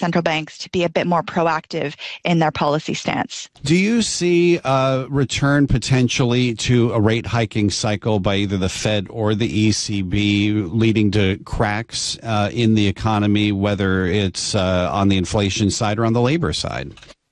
central banks to be a bit more proactive in their policy stance. Do you see a return potentially to a rate hiking cycle by either the Fed or the ECB leading to cracks in the economy, whether it's on the inflation side or on the labor side?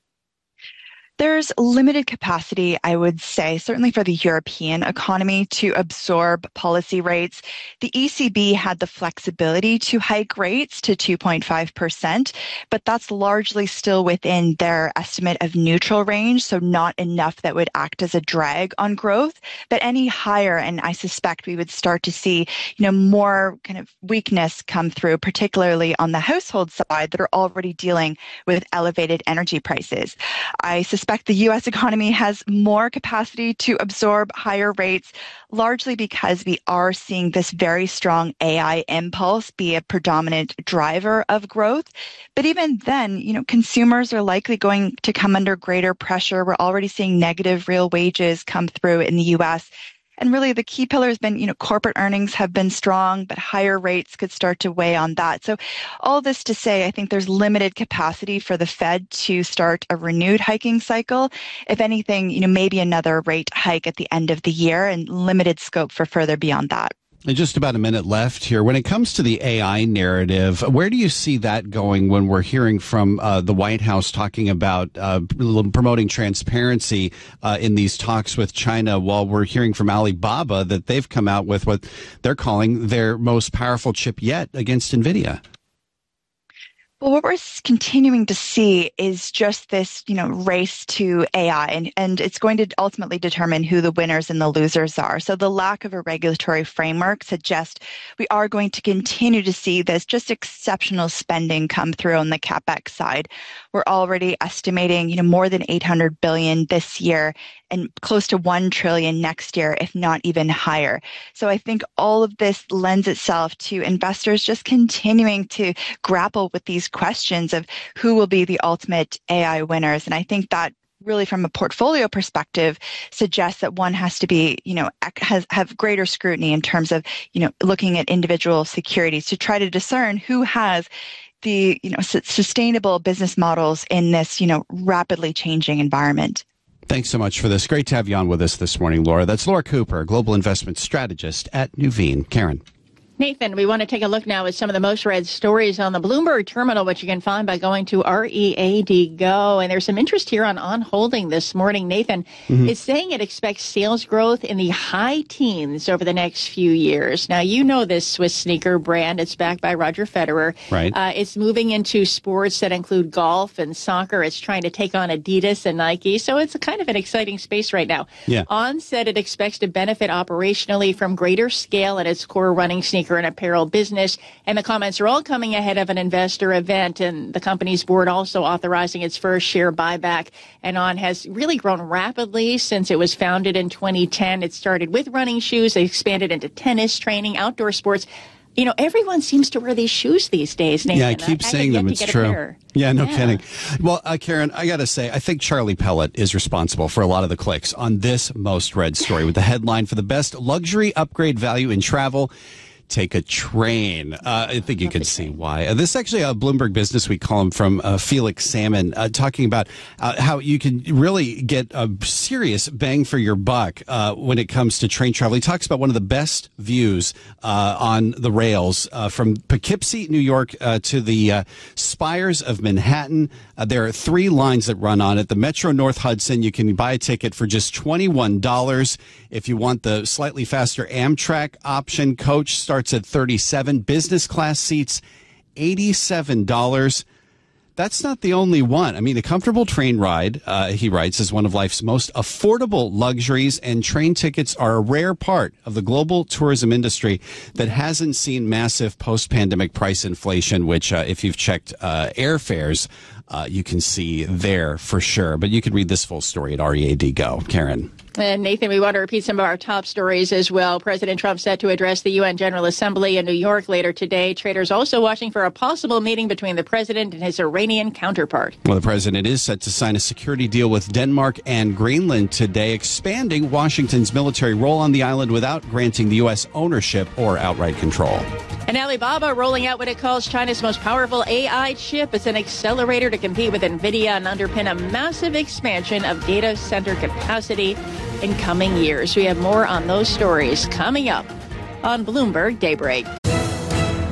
There's limited capacity, I would say, certainly for the European economy to absorb policy rates. The ECB had the flexibility to hike rates to 2.5%, but that's largely still within their estimate of neutral range, so not enough that would act as a drag on growth. But any higher, and I suspect we would start to see, more kind of weakness come through, particularly on the household side that are already dealing with elevated energy prices. I suspect the U.S. economy has more capacity to absorb higher rates, largely because we are seeing this very strong AI impulse be a predominant driver of growth. But even then, consumers are likely going to come under greater pressure. We're already seeing negative real wages come through in the U.S. And really, the key pillar has been, corporate earnings have been strong, but higher rates could start to weigh on that. So all this to say, I think there's limited capacity for the Fed to start a renewed hiking cycle. If anything, maybe another rate hike at the end of the year and limited scope for further beyond that. And just about a minute left here. When it comes to the AI narrative, where do you see that going when we're hearing from the White House talking about promoting transparency in these talks with China, while we're hearing from Alibaba that they've come out with what they're calling their most powerful chip yet against NVIDIA? Well, what we're continuing to see is just this, race to AI, and it's going to ultimately determine who the winners and the losers are. So the lack of a regulatory framework suggests we are going to continue to see this just exceptional spending come through on the CapEx side. We're already estimating, more than $800 billion this year and close to $1 trillion next year, if not even higher. So I think all of this lends itself to investors just continuing to grapple with these questions of who will be the ultimate AI winners. And I think that really from a portfolio perspective suggests that one has to be, have greater scrutiny in terms of, looking at individual securities to try to discern who has the, sustainable business models in this, rapidly changing environment. Thanks so much for this. Great to have you on with us this morning, Laura. That's Laura Cooper, Global Investment Strategist at Nuveen. Karen. Nathan, we want to take a look now at some of the most read stories on the Bloomberg terminal, which you can find by going to READ Go. And there's some interest here on Holding this morning. Nathan is saying it expects sales growth in the high teens over the next few years. Now, this Swiss sneaker brand. It's backed by Roger Federer. Right. It's moving into sports that include golf and soccer. It's trying to take on Adidas and Nike. So it's a kind of an exciting space right now. Yeah. On said it expects to benefit operationally from greater scale at its core running sneaker and apparel business. And the comments are all coming ahead of an investor event, and the company's board also authorizing its first share buyback. And On has really grown rapidly since it was founded in 2010. It started with running shoes. They expanded into tennis, training, outdoor sports. Everyone seems to wear these shoes these days, Nathan. Yeah, I keep saying them. It's true. Yeah, no kidding. Well, Karen, I got to say, I think Charlie Pellet is responsible for a lot of the clicks on this most read story with the headline for the best luxury upgrade value in travel. Take a train. I think you can see why. This is actually a Bloomberg Business Week column from Felix Salmon talking about how you can really get a serious bang for your buck when it comes to train travel. He talks about one of the best views on the rails from Poughkeepsie, New York to the spires of Manhattan. There are 3 lines that run on it. The Metro North Hudson, you can buy a ticket for just $21. If you want the slightly faster Amtrak option, coach starts at $37. Business class seats, $87. That's not the only one. I mean, a comfortable train ride, he writes, is one of life's most affordable luxuries, and train tickets are a rare part of the global tourism industry that hasn't seen massive post-pandemic price inflation, which, if you've checked airfares, you can see there for sure. But you can read this full story at READ Go. Karen. And Nathan, we want to repeat some of our top stories as well. President Trump set to address the UN General Assembly in New York later today. Traders also watching for a possible meeting between the president and his Iranian counterpart. Well, the president is set to sign a security deal with Denmark and Greenland today, expanding Washington's military role on the island without granting the U.S. ownership or outright control. And And Alibaba rolling out what it calls China's most powerful AI chip. It's an accelerator to compete with NVIDIA and underpin a massive expansion of data center capacity in coming years. We have more on those stories coming up on Bloomberg Daybreak.